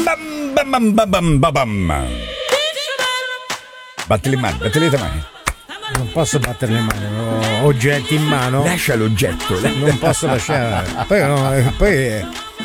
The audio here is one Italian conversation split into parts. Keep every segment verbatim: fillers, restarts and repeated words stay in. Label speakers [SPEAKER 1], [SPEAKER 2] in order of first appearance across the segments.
[SPEAKER 1] Bam, bam, bam, bam, bam, bam. Batti le mani, batti le mani.
[SPEAKER 2] Non posso battere le mani, ho oggetti in mano.
[SPEAKER 1] Lascia l'oggetto.
[SPEAKER 2] Non posso lasciare. Poi, no, poi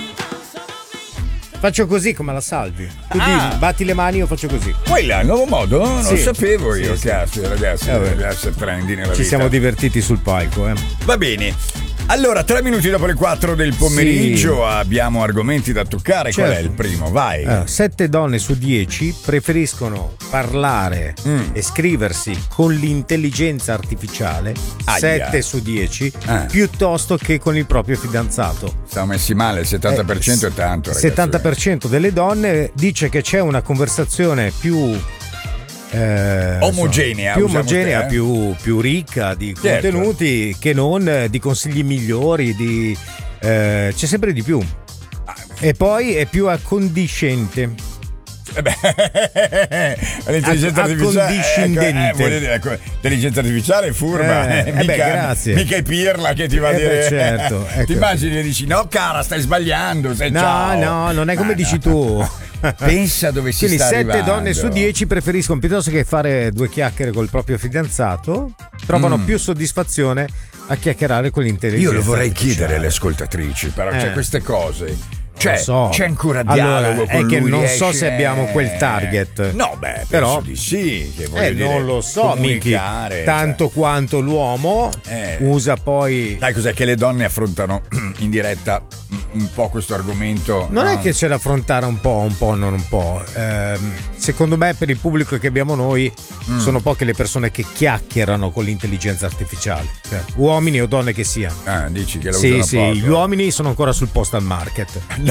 [SPEAKER 2] faccio così come la salvi. Tu ah. dici, batti le mani, io faccio così.
[SPEAKER 1] Quello è il nuovo modo? Non sì. lo sapevo io,
[SPEAKER 2] sì,
[SPEAKER 1] cazzo,
[SPEAKER 2] sì.
[SPEAKER 1] ragazzi.
[SPEAKER 2] Eh,
[SPEAKER 1] deve essere trendy nella
[SPEAKER 2] Ci
[SPEAKER 1] vita.
[SPEAKER 2] siamo divertiti sul palco, eh.
[SPEAKER 1] Va bene. Allora, tre minuti dopo le quattro del pomeriggio sì. abbiamo argomenti da toccare.
[SPEAKER 2] Certo.
[SPEAKER 1] Qual è il primo? Vai.
[SPEAKER 2] Allora, sette donne su dieci preferiscono parlare mm. e scriversi con l'intelligenza artificiale, Aia. sette su dieci, eh. piuttosto che con il proprio fidanzato.
[SPEAKER 1] Siamo messi male, il settanta per cento eh, è tanto, ragazzi.
[SPEAKER 2] Il settanta per cento delle donne dice che c'è una conversazione più Eh,
[SPEAKER 1] omogenea,
[SPEAKER 2] più omogenea,
[SPEAKER 1] te, eh?
[SPEAKER 2] più, più ricca di
[SPEAKER 1] certo.
[SPEAKER 2] contenuti che non eh, di consigli migliori, di, eh, c'è sempre di più. E poi è più accondiscente.
[SPEAKER 1] Eh beh, l'intelligenza artificiale
[SPEAKER 2] accondiscendente.
[SPEAKER 1] Eh, eh, ecco, l'intelligenza artificiale è furba,
[SPEAKER 2] eh,
[SPEAKER 1] eh,
[SPEAKER 2] eh
[SPEAKER 1] mica,
[SPEAKER 2] beh, grazie.
[SPEAKER 1] mica è Pirla che ti va a
[SPEAKER 2] eh
[SPEAKER 1] dire
[SPEAKER 2] beh, certo, ecco.
[SPEAKER 1] Ti immagini e dici no cara stai sbagliando, sei
[SPEAKER 2] no
[SPEAKER 1] ciao.
[SPEAKER 2] no non è come
[SPEAKER 1] ah,
[SPEAKER 2] dici
[SPEAKER 1] no.
[SPEAKER 2] tu.
[SPEAKER 1] Pensa dove si
[SPEAKER 2] Quindi
[SPEAKER 1] sta
[SPEAKER 2] sette
[SPEAKER 1] arrivando.
[SPEAKER 2] donne su dieci preferiscono, piuttosto che fare due chiacchiere col proprio fidanzato, trovano mm. più soddisfazione a chiacchierare con l'intelligenza.
[SPEAKER 1] Io lo vorrei
[SPEAKER 2] artificiale.
[SPEAKER 1] chiedere alle ascoltatrici, però eh. c'è queste cose. Cioè,
[SPEAKER 2] so.
[SPEAKER 1] c'è ancora dialogo
[SPEAKER 2] allora,
[SPEAKER 1] con
[SPEAKER 2] è che
[SPEAKER 1] lui,
[SPEAKER 2] non
[SPEAKER 1] riesce...
[SPEAKER 2] so se abbiamo quel target.
[SPEAKER 1] No, beh,
[SPEAKER 2] però
[SPEAKER 1] penso di sì. Che
[SPEAKER 2] eh,
[SPEAKER 1] dire,
[SPEAKER 2] non lo so, Miki. Tanto
[SPEAKER 1] cioè.
[SPEAKER 2] quanto l'uomo
[SPEAKER 1] eh.
[SPEAKER 2] usa poi.
[SPEAKER 1] Sai cos'è che le donne affrontano in diretta un po' questo argomento?
[SPEAKER 2] Non
[SPEAKER 1] no?
[SPEAKER 2] è che c'è da affrontare un po', un po', non un po'. Eh, secondo me, per il pubblico che abbiamo noi, mm. sono poche le persone che chiacchierano con l'intelligenza artificiale. Cioè, uomini o donne che siano.
[SPEAKER 1] Ah, dici che lo
[SPEAKER 2] sì,
[SPEAKER 1] usano
[SPEAKER 2] sì,
[SPEAKER 1] poco.
[SPEAKER 2] gli uomini sono ancora sul postal market.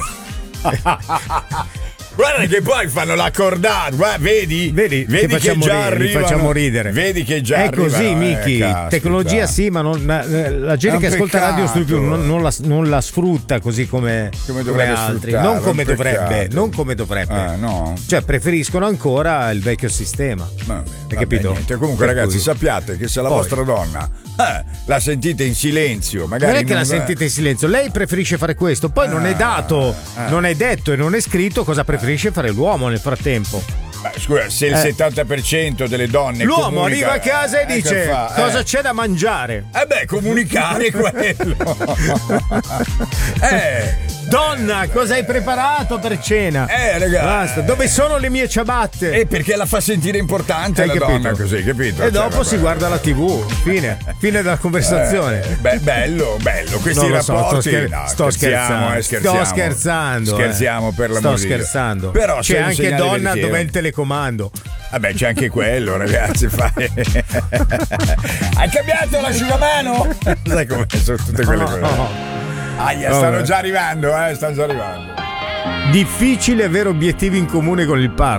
[SPEAKER 1] Guarda che poi fanno la cordata, guarda, vedi?
[SPEAKER 2] Vedi,
[SPEAKER 1] vedi
[SPEAKER 2] che,
[SPEAKER 1] che già arrivano,
[SPEAKER 2] facciamo ridere.
[SPEAKER 1] Vedi che già
[SPEAKER 2] è
[SPEAKER 1] arrivano.
[SPEAKER 2] così, Miki.
[SPEAKER 1] Eh,
[SPEAKER 2] Tecnologia sì, ma non, la gente che ascolta radio studio non, non, la, non la sfrutta così come,
[SPEAKER 1] come,
[SPEAKER 2] come altri, non come dovrebbe, non come dovrebbe.
[SPEAKER 1] Ah, no.
[SPEAKER 2] Cioè preferiscono ancora il vecchio sistema.
[SPEAKER 1] Vabbè,
[SPEAKER 2] hai capito?
[SPEAKER 1] Niente. Comunque per ragazzi, cui... sappiate che se la
[SPEAKER 2] poi.
[SPEAKER 1] vostra donna eh, la sentite in silenzio, magari
[SPEAKER 2] non è che
[SPEAKER 1] non
[SPEAKER 2] la
[SPEAKER 1] va...
[SPEAKER 2] sentite in silenzio, lei preferisce fare questo, poi ah, non è dato, ah. non è detto e non è scritto cosa preferisce fare l'uomo nel frattempo.
[SPEAKER 1] Beh, scusa, se il
[SPEAKER 2] eh.
[SPEAKER 1] settanta per cento delle donne
[SPEAKER 2] l'uomo
[SPEAKER 1] comunica,
[SPEAKER 2] arriva a casa e
[SPEAKER 1] eh,
[SPEAKER 2] dice
[SPEAKER 1] fa?
[SPEAKER 2] cosa
[SPEAKER 1] eh.
[SPEAKER 2] c'è da mangiare.
[SPEAKER 1] Eh beh, comunicare quello. eh
[SPEAKER 2] Donna, cosa hai preparato per cena?
[SPEAKER 1] Eh, ragazzi.
[SPEAKER 2] Basta. Dove sono le mie ciabatte?
[SPEAKER 1] Eh, perché la fa sentire importante hai la capito? Donna così, capito?
[SPEAKER 2] E
[SPEAKER 1] cioè,
[SPEAKER 2] dopo
[SPEAKER 1] vabbè.
[SPEAKER 2] si guarda la tivù. Fine. Fine della conversazione.
[SPEAKER 1] Eh, beh, bello, bello. Questi
[SPEAKER 2] non so,
[SPEAKER 1] rapporti.
[SPEAKER 2] sto, scher-
[SPEAKER 1] no,
[SPEAKER 2] sto
[SPEAKER 1] scherziamo,
[SPEAKER 2] scherzando.
[SPEAKER 1] eh, scherziamo.
[SPEAKER 2] Sto scherzando.
[SPEAKER 1] Scherziamo
[SPEAKER 2] eh.
[SPEAKER 1] per la
[SPEAKER 2] Sto
[SPEAKER 1] musica.
[SPEAKER 2] scherzando.
[SPEAKER 1] Però
[SPEAKER 2] c'è anche donna
[SPEAKER 1] veritiero.
[SPEAKER 2] dove è il telecomando.
[SPEAKER 1] Vabbè, c'è anche quello, ragazzi. Fai. Hai cambiato l'asciugamano? Sai come sono tutte quelle cose.
[SPEAKER 2] No, no.
[SPEAKER 1] Aia, oh, stanno beh. già arrivando, eh, stanno già arrivando.
[SPEAKER 2] Difficile avere obiettivi in comune con il partner.